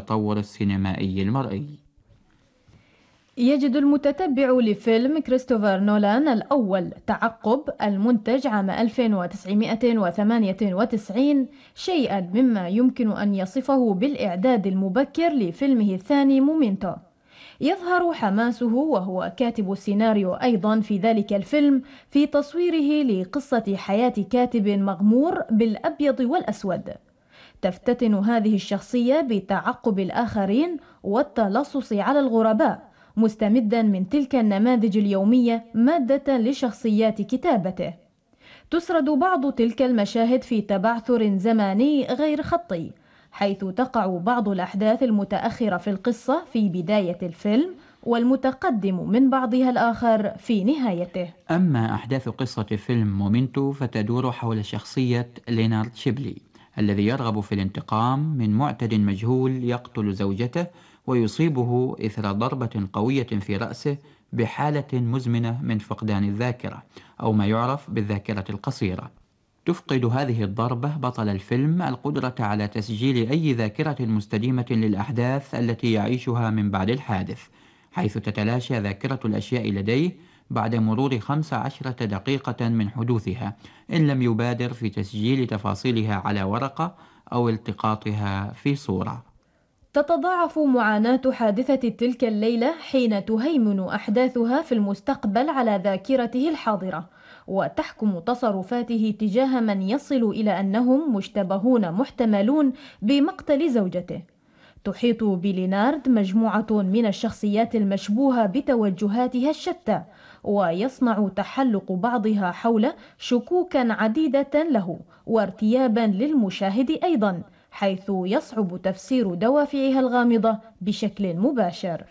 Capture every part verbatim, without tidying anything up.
التطور السينمائي المرئي. يجد المتتبع لفيلم كريستوفر نولان الأول تعقب المنتج عام ألف وتسعمائة وثمانية وتسعين شيئا مما يمكن أن يصفه بالإعداد المبكر لفيلمه الثاني مومينتو. يظهر حماسه وهو كاتب السيناريو أيضا في ذلك الفيلم في تصويره لقصة حياة كاتب مغمور بالأبيض والأسود. تفتتن هذه الشخصية بتعقب الآخرين والتلصص على الغرباء، مستمدا من تلك النماذج اليومية مادة لشخصيات كتابته. تسرد بعض تلك المشاهد في تبعثر زماني غير خطي، حيث تقع بعض الأحداث المتأخرة في القصة في بداية الفيلم والمتقدم من بعضها الآخر في نهايته. أما أحداث قصة فيلم مومينتو فتدور حول شخصية لينارد شيبلي الذي يرغب في الانتقام من معتد مجهول يقتل زوجته ويصيبه إثر ضربة قوية في رأسه بحالة مزمنة من فقدان الذاكرة أو ما يعرف بالذاكرة القصيرة. تفقد هذه الضربة بطل الفيلم القدرة على تسجيل أي ذاكرة مستديمة للأحداث التي يعيشها من بعد الحادث، حيث تتلاشى ذاكرة الأشياء لديه بعد مرور خمس عشرة دقيقة من حدوثها، إن لم يبادر في تسجيل تفاصيلها على ورقة أو التقاطها في صورة. تتضاعف معاناة حادثة تلك الليلة حين تهيمن أحداثها في المستقبل على ذاكرته الحاضرة، وتحكم تصرفاته تجاه من يصل إلى أنهم مشتبهون محتملون بمقتل زوجته. تحيط بلينارد مجموعة من الشخصيات المشبوهة بتوجهاتها الشتى، ويصنع تحلق بعضها حول شكوكا عديدة له وارتيابا للمشاهد أيضا، حيث يصعب تفسير دوافعها الغامضة بشكل مباشر.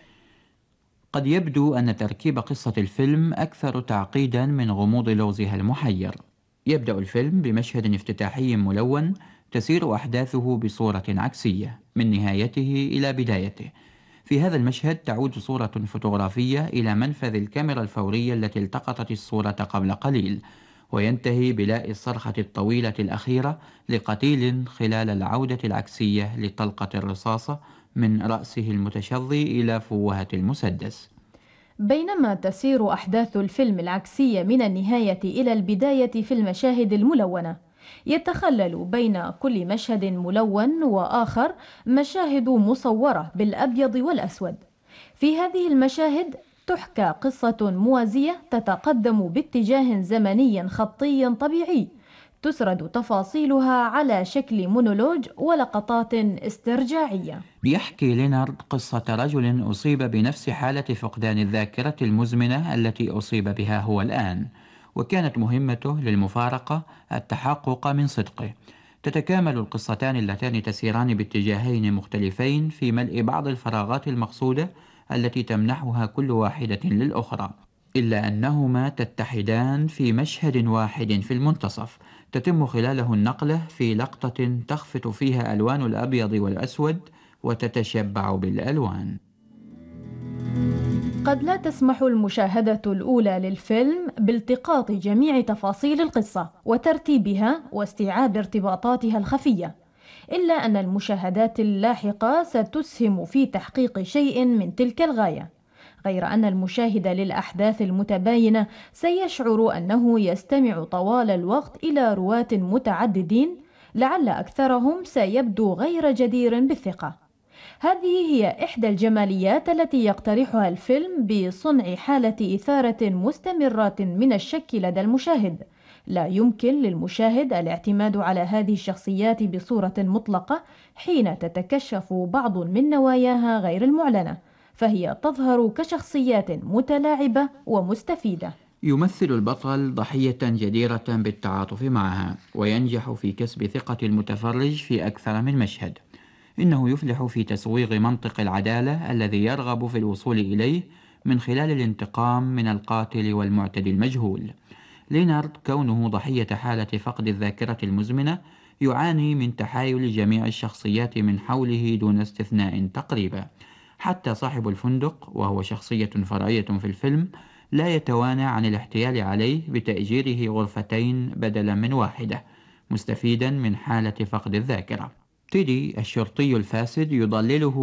قد يبدو أن تركيب قصة الفيلم أكثر تعقيدا من غموض لغزها المحير. يبدأ الفيلم بمشهد افتتاحي ملون تسير أحداثه بصورة عكسية من نهايته إلى بدايته. في هذا المشهد تعود صورة فوتوغرافية إلى منفذ الكاميرا الفورية التي التقطت الصورة قبل قليل، وينتهي بلاء الصرخة الطويلة الأخيرة لقتيل خلال العودة العكسية لطلقة الرصاصة من رأسه المتشظي إلى فوهة المسدس. بينما تسير أحداث الفيلم العكسية من النهاية إلى البداية في المشاهد الملونة، يتخلل بين كل مشهد ملون وآخر مشاهد مصورة بالأبيض والأسود. في هذه المشاهد تحكى قصة موازية تتقدم باتجاه زمني خطي طبيعي، تسرد تفاصيلها على شكل مونولوج ولقطات استرجاعية. يحكي لينارد قصة رجل أصيب بنفس حالة فقدان الذاكرة المزمنة التي أصيب بها هو الآن، وكانت مهمته للمفارقة التحقق من صدقه. تتكامل القصتان اللتان تسيران باتجاهين مختلفين في ملء بعض الفراغات المقصودة التي تمنحها كل واحدة للأخرى، إلا أنهما تتحدان في مشهد واحد في المنتصف تتم خلاله النقلة في لقطة تخفت فيها ألوان الأبيض والأسود وتتشبع بالألوان. قد لا تسمح المشاهدة الأولى للفيلم بالتقاط جميع تفاصيل القصة وترتيبها واستيعاب ارتباطاتها الخفية، إلا أن المشاهدات اللاحقة ستسهم في تحقيق شيء من تلك الغاية، غير أن المشاهد للأحداث المتباينة سيشعر أنه يستمع طوال الوقت إلى رواة متعددين، لعل أكثرهم سيبدو غير جدير بالثقة. هذه هي إحدى الجماليات التي يقترحها الفيلم بصنع حالة إثارة مستمرة من الشك لدى المشاهد. لا يمكن للمشاهد الاعتماد على هذه الشخصيات بصورة مطلقة حين تتكشف بعض من نواياها غير المعلنة، فهي تظهر كشخصيات متلاعبة ومستفيدة. يمثل البطل ضحية جديرة بالتعاطف معها، وينجح في كسب ثقة المتفرج في أكثر من مشهد. إنه يفلح في تسويغ منطق العدالة الذي يرغب في الوصول إليه من خلال الانتقام من القاتل والمعتدي المجهول. لينارد كونه ضحية حالة فقد الذاكرة المزمنة يعاني من تحايل جميع الشخصيات من حوله دون استثناء تقريبا. حتى صاحب الفندق وهو شخصية فرعية في الفيلم لا يتوانى عن الاحتيال عليه بتأجيره غرفتين بدلا من واحدة، مستفيدا من حالة فقد الذاكرة. تيدي الشرطي الفاسد يضلله